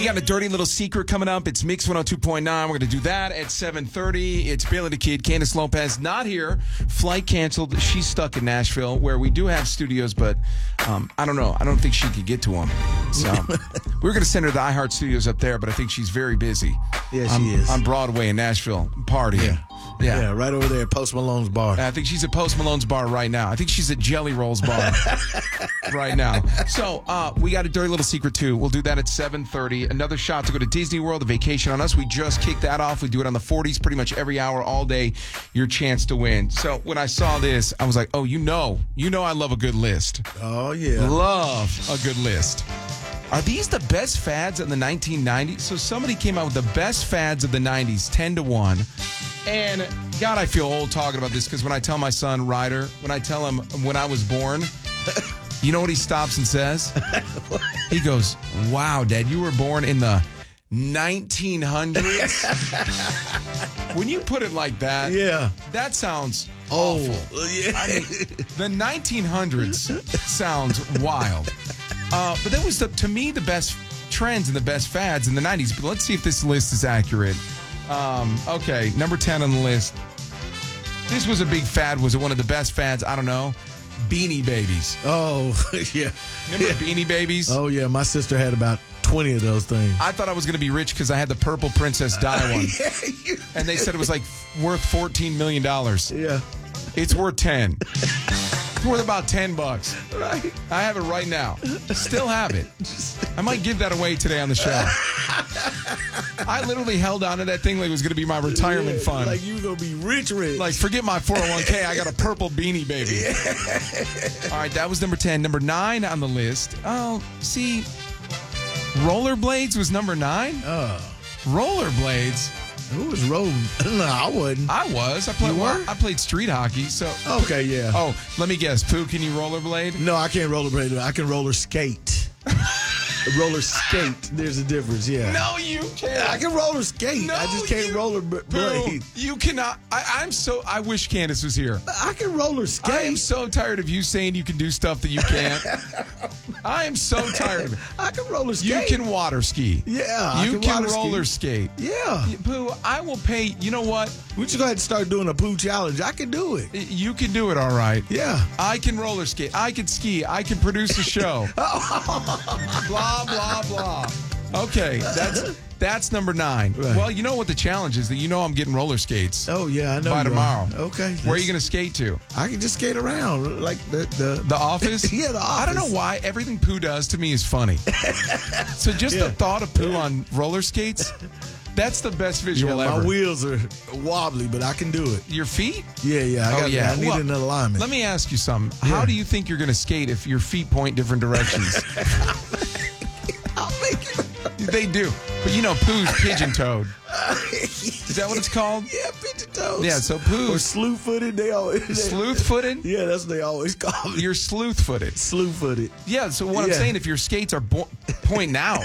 got a dirty little secret coming up. It's Mix 102.9. We're going to do that at 7:30. It's Bailey the Kid. Candace Lopez not here. Flight canceled. She's stuck in Nashville, where we do have studios, but I don't know. I don't think she could get to them. So we were going to send her to the iHeart Studios up there, but I think she's very busy. Yeah, she is. On Broadway in Nashville, partying. Yeah, right over there at Post Malone's bar. I think she's at Post Malone's bar right now. I think she's at Jelly Roll's bar right now. So we got a dirty little secret, too. We'll do that at 7:30. Another shot to go to Disney World, a vacation on us. We just kicked that off. We do it on the 40s pretty much every hour, all day, your chance to win. So when I saw this, I was like, oh, you know I love a good list. Oh, yeah. Love a good list. Are these the best fads in the 1990s? So somebody came out with the best fads of the 90s, 10-1. And, God, I feel old talking about this because when I tell my son, Ryder, when I tell him when I was born, you know what he stops and says? He goes, wow, Dad, you were born in the 1900s? When you put it like that, that sounds awful. Yeah. I mean, the 1900s sounds wild. But that was, to me, the best trends and the best fads in the 90s. But let's see if this list is accurate. Okay, number 10 on the list. This was a big fad. Was it one of the best fads? I don't know. Beanie Babies. Oh, yeah. Remember Beanie Babies? Oh, yeah. My sister had about 20 of those things. I thought I was going to be rich because I had the purple Princess Di one. And they said it was like worth $14 million. Yeah. It's worth 10. It's worth about $10. Right. I have it right now. Still have it. I might give that away today on the show. I literally held on to that thing like it was going to be my retirement fund. Like you were going to be rich. Like, forget my 401k. I got a purple Beanie Baby. Yeah. All right, that was number 10. Number 9 on the list. Oh, see, rollerblades was number 9? Rollerblades? Who was rolling? No, I wasn't. I was. I played street hockey. So okay, yeah. Oh, let me guess. Pooh, can you rollerblade? No, I can't rollerblade. I can roller skate. Roller skate. There's a difference, yeah. No, you can't. I can roller skate. No, I just can't roller blade. You cannot. I wish Candace was here. I can roller skate. I am so tired of you saying you can do stuff that you can't. I am so tired of it. I can roller skate. You can water ski. Yeah, you can roller skate. Yeah. Pooh, I will pay. You know what? We should go ahead and start doing a Pooh challenge. I can do it. You can do it, all right. Yeah. I can roller skate. I can ski. I can produce a show. Blah, blah, blah. Okay, that's number 9. Right. Well, you know what the challenge is? That I'm getting roller skates. Oh, yeah, I know. By tomorrow. Okay. Where are you going to skate to? I can just skate around. Like the office? Yeah, the office. I don't know why. Everything Pooh does to me is funny. So just the thought of Pooh on roller skates, that's the best visual ever. My wheels are wobbly, but I can do it. Your feet? Yeah. I need an alignment. Let me ask you something. How do you think you're going to skate if your feet point different directions? I'll make it. They do. But Pooh's pigeon-toed. Is that what it's called? Yeah, pigeon-toed. Yeah, so Pooh. Or sleuth-footed. Sleuth-footed? Yeah, that's what they always call it. You're sleuth-footed. Sleuth-footed. Yeah, so what I'm saying, if your skates are pointing out,